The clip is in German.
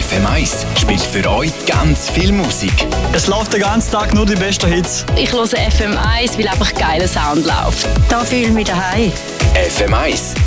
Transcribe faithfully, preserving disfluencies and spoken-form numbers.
F M eins spielt für euch ganz viel Musik. Es läuft den ganzen Tag nur die besten Hits. Ich höre F M eins, weil einfach geiler Sound läuft. Da fühle ich mich daheim. F M eins